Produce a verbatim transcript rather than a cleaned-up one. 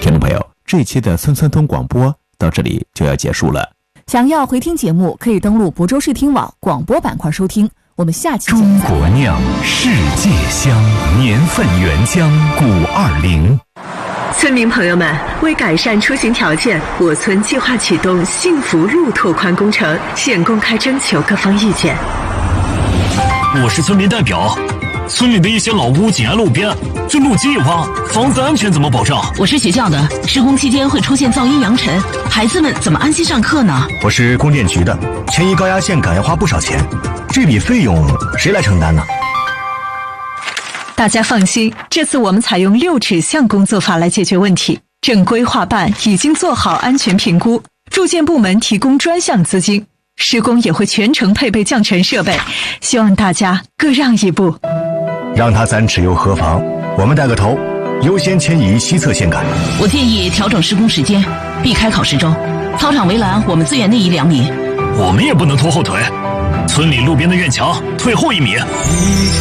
听众朋友，这一期的村村通广播到这里就要结束了。 想要回听节目，可以登录亳州视听网广播板块收听。我们下期节目再会。 中国酿，世界香，年份原浆古二零。 村民朋友们，为改善出行条件，我村计划启动幸福路拓宽工程，现公开征求各方意见。 我是村民代表，村里的一些老屋紧挨路边，这路基一挖，房子安全怎么保障？ 我是学校的，施工期间会出现噪音扬尘，孩子们怎么安心上课呢？ 我是供电局的，迁移高压线杆要花不少钱，这笔费用谁来承担呢？ 大家放心，这次我们采用六指向工作法来解决问题。正规划办已经做好安全评估，住建部门提供专项资金，施工也会全程配备降尘设备，希望大家各让一步。 让他三尺又何妨？我们带个头，优先迁移西侧线杆。 我建议调整施工时间，避开考试周。操场围栏我们资源内移两米。 我们也不能拖后腿，村里路边的院墙退后一米。